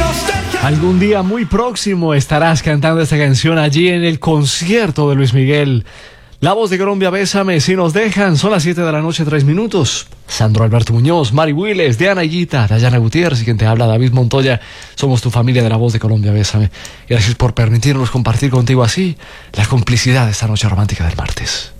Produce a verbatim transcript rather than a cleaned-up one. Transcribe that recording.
Algún día muy próximo estarás cantando esta canción allí en el concierto de Luis Miguel. La voz de Colombia, Bésame, si nos dejan, son las siete de la noche, tres minutos. Sandro Alberto Muñoz, Mari Willes, Diana Higuita, Dayana Gutiérrez y quien te habla, David Montoya. Somos tu familia de La Voz de Colombia, Bésame. Gracias por permitirnos compartir contigo así la complicidad de esta noche romántica del martes.